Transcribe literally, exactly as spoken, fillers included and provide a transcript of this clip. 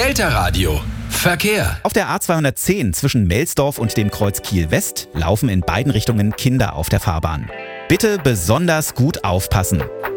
Delta Radio. Verkehr. Auf der A zweihundertzehn zwischen Melsdorf und dem Kreuz Kiel West laufen in beiden Richtungen Kinder auf der Fahrbahn. Bitte besonders gut aufpassen.